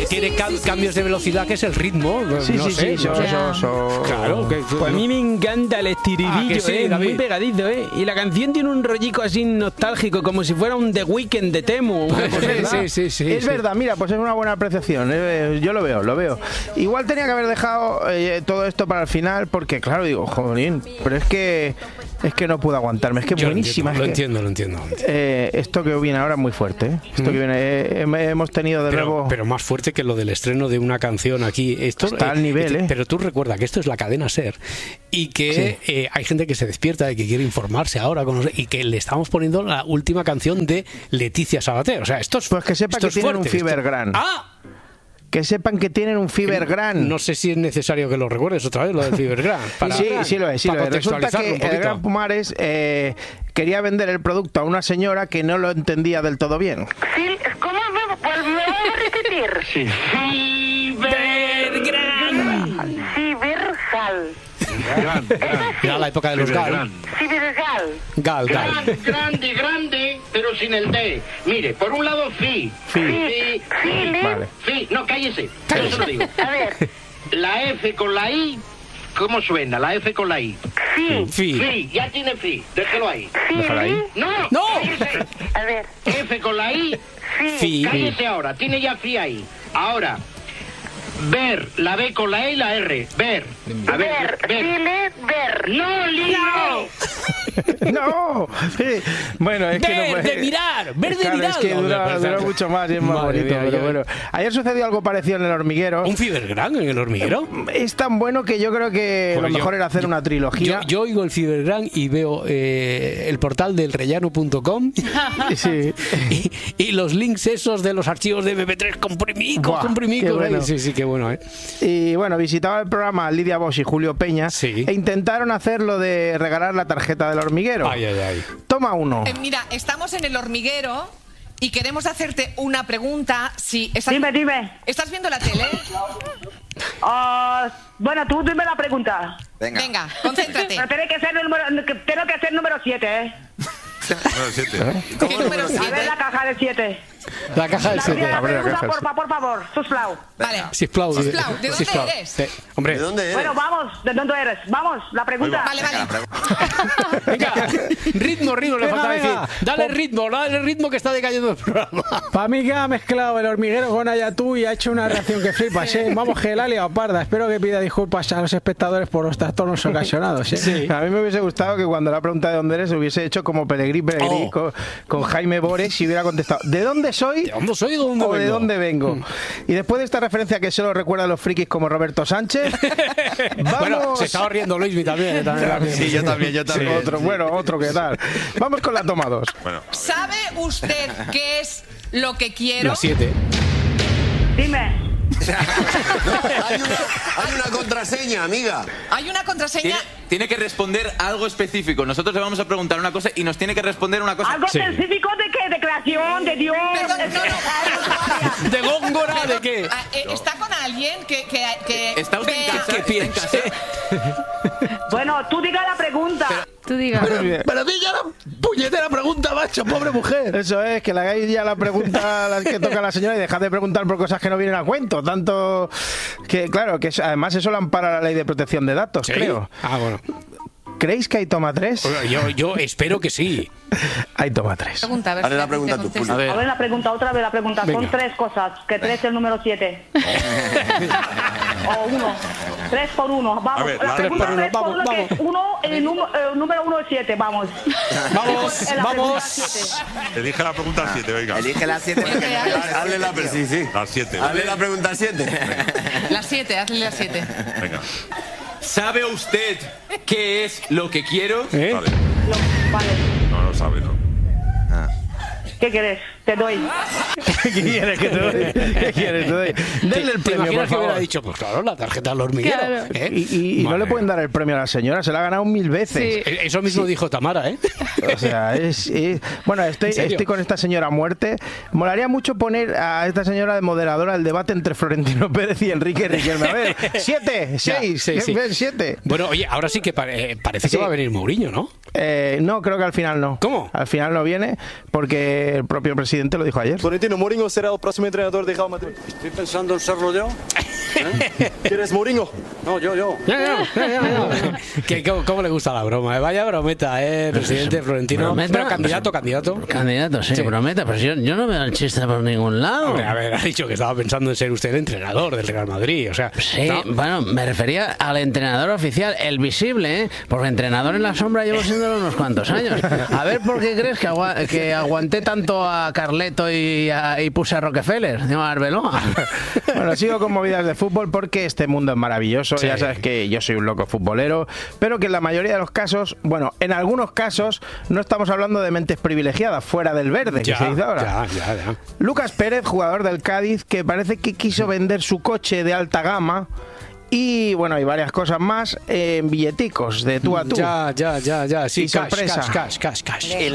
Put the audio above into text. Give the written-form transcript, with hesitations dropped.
tiene cambios de velocidad, que es el ritmo. Claro. Pues a mí me encanta el estribillo, sí, muy pegadizo, Y la canción tiene un rollico así nostálgico, como si fuera un The Weeknd de Temu. Sí. Es verdad, mira, pues es una buena apreciación. Yo lo veo. Igual tenía que haber dejado todo esto para el final, porque claro, digo, jolín, pero es que no puedo aguantarme. Es que es buenísima. Lo entiendo. Esto que viene ahora es muy fuerte. Esto que viene, hemos tenido de nuevo. Pero más fuerte que lo del estreno de una canción aquí. Esto está al nivel, Pero tú recuerda que esto es la cadena SER y que hay gente que se despierta y que quiere informarse ahora y que le estamos poniendo la última canción de Leticia Sabater. O sea, esto es. Pues que sepa que tienen un Fibergram. Que sepan que tienen un Fibergram. No sé si es necesario que lo recuerdes otra vez, lo del Fibergram. Sí lo es. Resulta que el Gran Pumares quería vender el producto a una señora que no lo entendía del todo bien. Sí, ¿cómo me vuelvo a repetir? Sí. Fibergal. Era la época de los Gal. Fibergal. Gal. Grande, pero sin el D. Mire, por un lado, Fi. Vale. Fi, no, cállese. Eso lo digo. A ver. La F con la I, ¿cómo suena? La F con la I. Fi. Ya tiene Fi. Déjelo ahí. Déjalo ahí. No. Cállese. A ver. F con la I. Fi. Cállese ahora. Tiene ya Fi ahí. Ahora. Ver, la B con la E y la R. Ver. A ver. Ver. No, Lino. No. Bueno, es que no puede. De mirar. Ver de mirar. Es que dura mucho más y es más bonito. Pero bueno. Ayer sucedió algo parecido en El Hormiguero. ¿Un Fibergram en El Hormiguero? Es tan bueno que yo creo que lo mejor era hacer una trilogía. Yo oigo el Fibergram y veo el portal del rellano.com y los links esos de los archivos de MP3 comprimidos. Bueno. Sí, qué bueno, Y bueno, visitaba el programa Lidia Bosch y Julio Peña e intentaron hacer lo de regalar la tarjeta del hormiguero. Ay. Toma uno. Mira, estamos en El Hormiguero y queremos hacerte una pregunta. Dime. ¿Estás viendo la tele? Bueno, tú dime la pregunta. Venga, concéntrate. Pero tiene que ser número 7, Número 7. ¿Qué número 7? A ver la caja del 7. La caja del 7. Por favor, sisplau. Vale. Sisplau. ¿De dónde eres? Hombre. ¿De dónde eres? Bueno, vamos, ¿de dónde eres? Vamos, la pregunta. Vale. Venga, ritmo, le falta decir. Dale ritmo que está decayendo el programa. Para mí que ha mezclado El Hormiguero con Ayatú y ha hecho una reacción que flipas, Vamos, que la ha liado parda. Espero que pida disculpas a los espectadores por los trastornos ocasionados, Sí. A mí me hubiese gustado que cuando la pregunta de dónde eres hubiese hecho como Pelegrí con Jaime Bores y hubiera contestado ¿de dónde soy? ¿De dónde soy o de dónde vengo? Y después de esta referencia que solo recuerda a los frikis como Roberto Sánchez, vamos... Bueno, se estaba riendo Luismi también. Sí, yo también. Otro que tal. Vamos con la toma 2. Bueno. ¿Sabe usted qué es lo que quiero? La 7. Dime. Hay una contraseña, amiga. Hay una contraseña. Tiene que responder algo específico. Nosotros le vamos a preguntar una cosa y nos tiene que responder una cosa. ¿Algo específico de qué? ¿De creación? ¿De Dios? Perdón, no. ¿De Góngora? ¿De qué? ¿Está con alguien que ¿Está usted en casa? ¿Qué piensa? Bueno, tú diga la pregunta. Tú digas. Pero di ya la puñetera pregunta, macho, pobre mujer. Eso es, que le hagáis ya la pregunta a la que toca a la señora y dejad de preguntar por cosas que no vienen a cuento. Tanto que, claro, que además eso lo ampara la ley de protección de datos, creo. Bueno. ¿Creéis que hay toma 3? Yo espero que sí. Hay toma 3. Hazle la pregunta tú. A ver la pregunta, otra vez la pregunta. Venga. Son 3 cosas, que 3 es el número 7. O 1. 3 por 1. Vamos. A ver, la pregunta 3 por 1 que es el número 1 es 7. Vamos. Vamos. Elige la pregunta 7, venga. Elige la 7. Hazle la pregunta 7. La 7. Hazle la pregunta 7. La 7, hazle la 7. Venga. ¿Sabe usted qué es lo que quiero? Vale. Vale. No lo sabe, ¿no? ¿Qué quieres? Te doy. ¿Qué quieres que te doy? ¿Qué quieres? Te doy. Denle el premio, por que favor. hubiera dicho, pues claro, la tarjeta del hormiguero. Claro. Y no le pueden dar el premio a la señora, se la ha ganado 1000 veces. Sí. Eso mismo dijo Tamara, ¿eh? O sea, bueno, estoy con esta señora a muerte. Molaría mucho poner a esta señora de moderadora el debate entre Florentino Pérez y Enrique Riquelme. A ver, 7, 6, 7. Bueno, oye, ahora sí que parece que va a venir Mourinho, ¿no? No, creo que al final no. ¿Cómo? Al final no viene porque el propio presidente presidente lo dijo ayer. Florentino, Mourinho será el próximo entrenador de Real Madrid. Estoy pensando en serlo yo. ¿Quieres Mourinho? No, yo. ¿Cómo le gusta la broma? Vaya brometa, presidente Florentino. ¿Brometa? Pero candidato. Candidato, sí, brometa. Pero yo no veo el chiste por ningún lado. Hombre, a ver, ha dicho que estaba pensando en ser usted el entrenador del Real Madrid. O sea, sí, ¿no? Bueno, me refería al entrenador oficial, el visible, ¿eh? Porque entrenador en la sombra llevo siendo unos cuantos años. A ver, ¿por qué crees que aguanté tanto a Carleto y puse a Rockefeller? Digo, a Arbeloa. Bueno, sigo con movidas de fútbol porque este mundo es maravilloso. Sí. Ya sabes que yo soy un loco futbolero, pero que en la mayoría de los casos, bueno, en algunos casos no estamos hablando de mentes privilegiadas fuera del verde, que se dice ahora. Ya. Lucas Pérez, jugador del Cádiz, que parece que quiso vender su coche de alta gama. Y bueno, hay varias cosas más en billeticos de tú a tú. Ya. Sí, y sorpresa. Cash.